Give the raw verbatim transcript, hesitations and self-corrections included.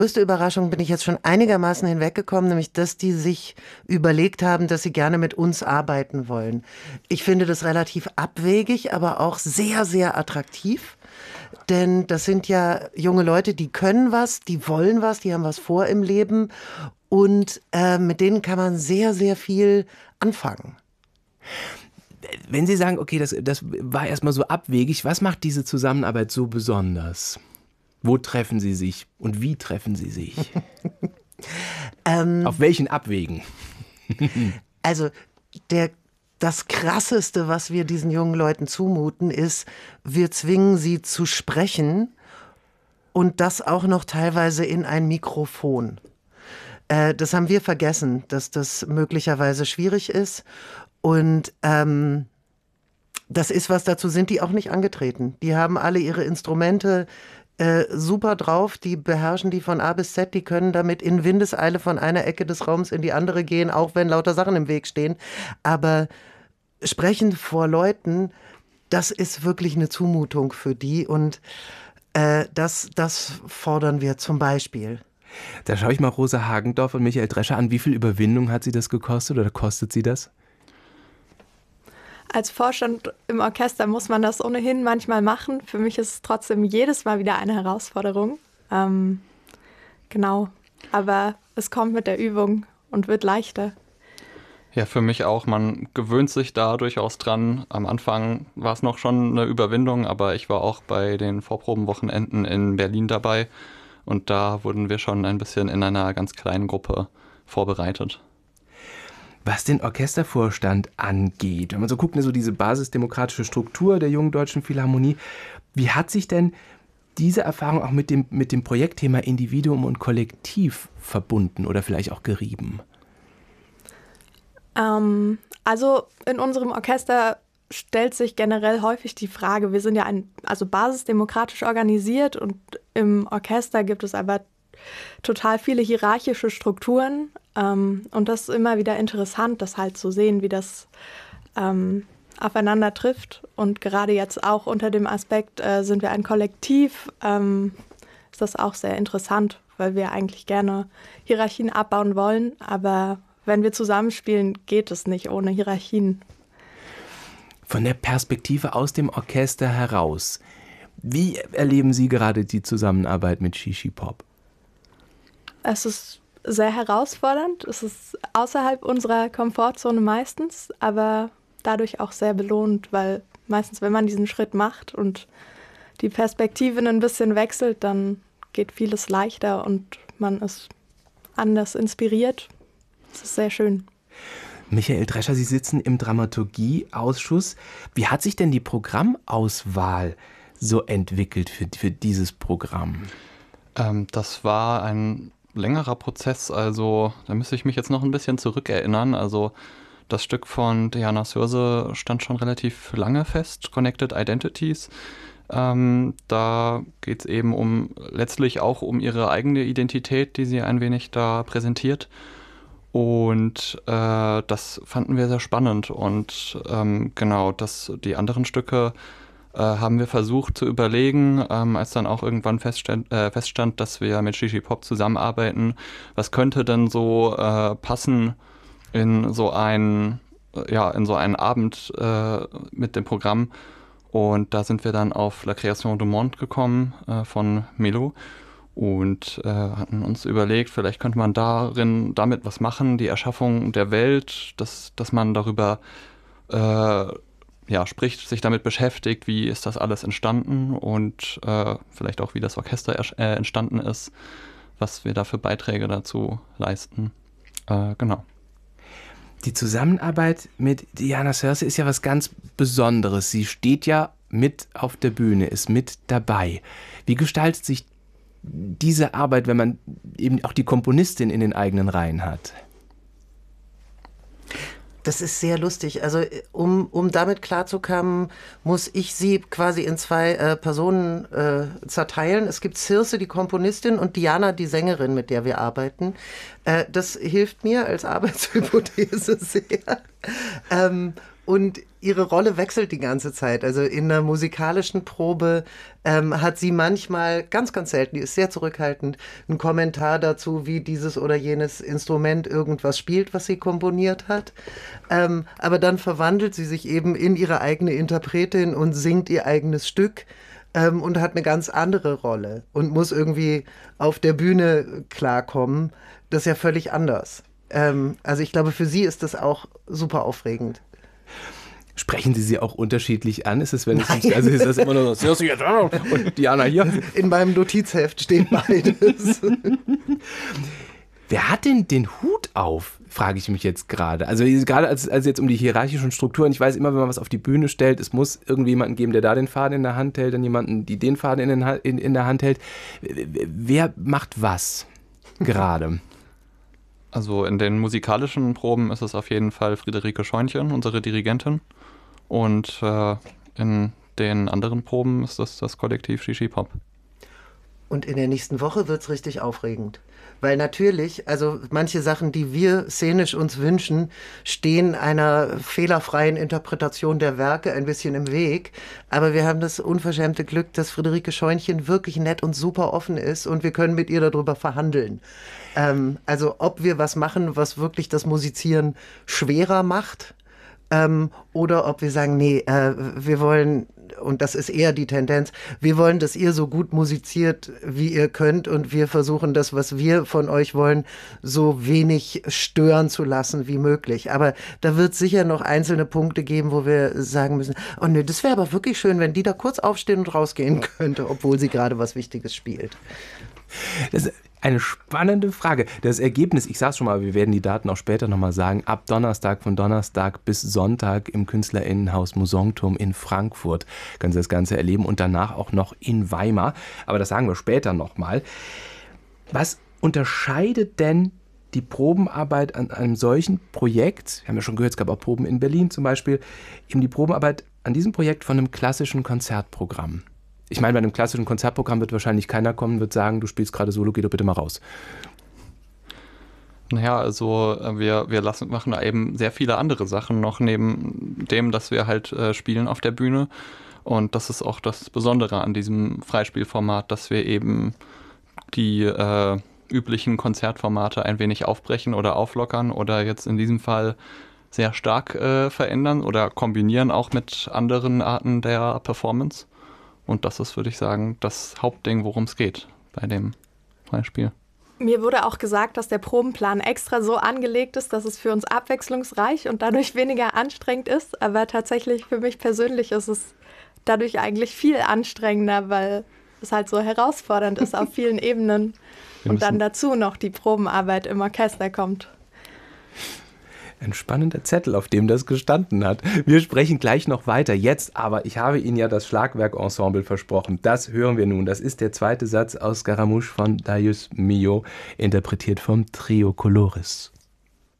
größte Überraschung bin ich jetzt schon einigermaßen hinweggekommen, nämlich, dass die sich überlegt haben, dass sie gerne mit uns arbeiten wollen. Ich finde das relativ abwegig, aber auch sehr, sehr attraktiv. Denn das sind ja junge Leute, die können was, die wollen was, die haben was vor im Leben. Und äh, mit denen kann man sehr, sehr viel anfangen. Wenn Sie sagen, okay, das, das war erstmal so abwegig, was macht diese Zusammenarbeit so besonders? Wo treffen Sie sich und wie treffen Sie sich? ähm, Auf welchen Abwegen? Also der, das Krasseste, was wir diesen jungen Leuten zumuten, ist, wir zwingen sie zu sprechen und das auch noch teilweise in ein Mikrofon. Äh, das haben wir vergessen, dass das möglicherweise schwierig ist. Und ähm, das ist was, dazu sind die auch nicht angetreten. Die haben alle ihre Instrumente äh, super drauf, die beherrschen die von A bis Z, die können damit in Windeseile von einer Ecke des Raums in die andere gehen, auch wenn lauter Sachen im Weg stehen. Aber sprechen vor Leuten, das ist wirklich eine Zumutung für die und äh, das, das fordern wir zum Beispiel. Da schaue ich mal Rosa Hagendorf und Michael Drescher an. Wie viel Überwindung hat sie das gekostet oder kostet sie das? Als Vorstand im Orchester muss man das ohnehin manchmal machen. Für mich ist es trotzdem jedes Mal wieder eine Herausforderung. Ähm, genau, aber es kommt mit der Übung und wird leichter. Ja, für mich auch. Man gewöhnt sich da durchaus dran. Am Anfang war es noch schon eine Überwindung, aber ich war auch bei den Vorprobenwochenenden in Berlin dabei und da wurden wir schon ein bisschen in einer ganz kleinen Gruppe vorbereitet. Was den Orchestervorstand angeht, wenn man so guckt, so diese basisdemokratische Struktur der Jungen Deutschen Philharmonie, wie hat sich denn diese Erfahrung auch mit dem, mit dem Projektthema Individuum und Kollektiv verbunden oder vielleicht auch gerieben? Ähm, also in unserem Orchester stellt sich generell häufig die Frage, wir sind ja ein, also basisdemokratisch organisiert und im Orchester gibt es aber total viele hierarchische Strukturen ähm, und das ist immer wieder interessant, das halt zu sehen, wie das ähm, aufeinander trifft und gerade jetzt auch unter dem Aspekt, äh, sind wir ein Kollektiv, ähm, ist das auch sehr interessant, weil wir eigentlich gerne Hierarchien abbauen wollen, aber wenn wir zusammenspielen, geht es nicht ohne Hierarchien. Von der Perspektive aus dem Orchester heraus, wie erleben Sie gerade die Zusammenarbeit mit Shishi Pop? Es ist sehr herausfordernd. Es ist außerhalb unserer Komfortzone meistens, aber dadurch auch sehr belohnt, weil meistens, wenn man diesen Schritt macht und die Perspektiven ein bisschen wechselt, dann geht vieles leichter und man ist anders inspiriert. Es ist sehr schön. Michael Drescher, Sie sitzen im Dramaturgieausschuss. Wie hat sich denn die Programmauswahl so entwickelt für, für dieses Programm? Ähm, das war ein längerer Prozess, also da müsste ich mich jetzt noch ein bisschen zurückerinnern. Also das Stück von Diana Sörse stand schon relativ lange fest, Connected Identities. Ähm, da geht es eben um letztlich auch um ihre eigene Identität, die sie ein wenig da präsentiert. Und äh, das fanden wir sehr spannend. Und ähm, genau, das, die anderen Stücke äh, haben wir versucht zu überlegen, ähm, als dann auch irgendwann feststand, äh, feststand, dass wir mit Shishi Pop zusammenarbeiten. Was könnte denn so äh, passen in so einen, ja, in so einen Abend äh, mit dem Programm? Und da sind wir dann auf La Création du Monde gekommen äh, von Melo. Und äh, hatten uns überlegt, vielleicht könnte man darin damit was machen, die Erschaffung der Welt, dass, dass man darüber äh, ja, spricht, sich damit beschäftigt, wie ist das alles entstanden und äh, vielleicht auch, wie das Orchester äh, entstanden ist, was wir da für Beiträge dazu leisten. Äh, genau. Die Zusammenarbeit mit Diana Sörse ist ja was ganz Besonderes. Sie steht ja mit auf der Bühne, ist mit dabei. Wie gestaltet sich diese Arbeit, wenn man eben auch die Komponistin in den eigenen Reihen hat? Das ist sehr lustig. Also um, um damit klarzukommen, muss ich sie quasi in zwei äh, Personen äh, zerteilen. Es gibt Circe, die Komponistin, und Diana, die Sängerin, mit der wir arbeiten. Äh, das hilft mir als Arbeitshypothese sehr. ähm, und ihre Rolle wechselt die ganze Zeit. Also in einer musikalischen Probe ähm, hat sie manchmal, ganz, ganz selten, die ist sehr zurückhaltend, einen Kommentar dazu, wie dieses oder jenes Instrument irgendwas spielt, was sie komponiert hat. Ähm, aber dann verwandelt sie sich eben in ihre eigene Interpretin und singt ihr eigenes Stück. Ähm, und hat eine ganz andere Rolle und muss irgendwie auf der Bühne klarkommen. Das ist ja völlig anders. Ähm, also ich glaube, für sie ist das auch super aufregend. Sprechen Sie sie auch unterschiedlich an? Ist es, wenn es also ist das immer nur so und Diana hier? In meinem Notizheft steht beides. Wer hat denn den Hut auf, frage ich mich jetzt gerade. Also gerade als, als jetzt um die hierarchischen Strukturen, ich weiß immer, wenn man was auf die Bühne stellt, es muss irgendwie jemanden geben, der da den Faden in der Hand hält, dann jemanden, die den Faden in, den, in, in der Hand hält. Wer macht was gerade? Also in den musikalischen Proben ist es auf jeden Fall Friederike Scheunchen, unsere Dirigentin. Und äh, in den anderen Proben ist das das Kollektiv Shishi Pop. Und in der nächsten Woche wird es richtig aufregend. Weil natürlich, also manche Sachen, die wir szenisch uns wünschen, stehen einer fehlerfreien Interpretation der Werke ein bisschen im Weg. Aber wir haben das unverschämte Glück, dass Friederike Scheunchen wirklich nett und super offen ist und wir können mit ihr darüber verhandeln. Ähm, also ob wir was machen, was wirklich das Musizieren schwerer macht, ähm, oder ob wir sagen, nee, äh, wir wollen, und das ist eher die Tendenz, wir wollen, dass ihr so gut musiziert, wie ihr könnt und wir versuchen das, was wir von euch wollen, so wenig stören zu lassen wie möglich. Aber da wird es sicher noch einzelne Punkte geben, wo wir sagen müssen, oh nee, das wäre aber wirklich schön, wenn die da kurz aufstehen und rausgehen könnte, obwohl sie gerade was Wichtiges spielt. Das ist eine spannende Frage. Das Ergebnis, ich sage es schon mal, wir werden die Daten auch später nochmal sagen, ab Donnerstag, von Donnerstag bis Sonntag im KünstlerInnenhaus Mousonturm in Frankfurt können Sie das Ganze erleben und danach auch noch in Weimar. Aber das sagen wir später nochmal. Was unterscheidet denn die Probenarbeit an einem solchen Projekt, wir haben ja schon gehört, es gab auch Proben in Berlin zum Beispiel, eben die Probenarbeit an diesem Projekt von einem klassischen Konzertprogramm? Ich meine, bei einem klassischen Konzertprogramm wird wahrscheinlich keiner kommen und wird sagen, du spielst gerade Solo, geh doch bitte mal raus. Naja, also wir, wir lassen, machen da eben sehr viele andere Sachen noch neben dem, dass wir halt äh, spielen auf der Bühne. Und das ist auch das Besondere an diesem Freispielformat, dass wir eben die äh, üblichen Konzertformate ein wenig aufbrechen oder auflockern oder jetzt in diesem Fall sehr stark äh, verändern oder kombinieren auch mit anderen Arten der Performance. Und das ist, würde ich sagen, das Hauptding, worum es geht bei dem Beispiel. Mir wurde auch gesagt, dass der Probenplan extra so angelegt ist, dass es für uns abwechslungsreich und dadurch weniger anstrengend ist. Aber tatsächlich für mich persönlich ist es dadurch eigentlich viel anstrengender, weil es halt so herausfordernd ist auf vielen Ebenen. Und dann dazu noch die Probenarbeit im Orchester kommt. Ein spannender Zettel, auf dem das gestanden hat. Wir sprechen gleich noch weiter. Jetzt aber, ich habe Ihnen ja das Schlagwerkensemble versprochen. Das hören wir nun. Das ist der zweite Satz aus Scaramouche von Darius Milhaud, interpretiert vom Trio Coloris.